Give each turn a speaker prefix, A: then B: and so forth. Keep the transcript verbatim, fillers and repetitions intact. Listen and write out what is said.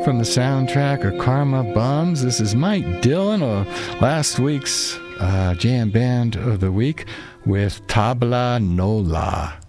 A: from the soundtrack of Karma Bums. This is Mike Dillon, uh, last week's uh, jam band of the week with Tabla Nola.